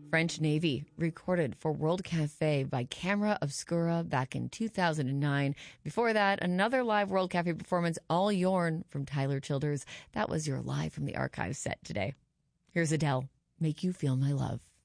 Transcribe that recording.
French Navy, recorded for World Cafe by Camera Obscura back in 2009. Before that, another live World Cafe performance, All Yourn from Tyler Childers. That was your Live from the Archives set today. Here's Adele, Make You Feel My Love.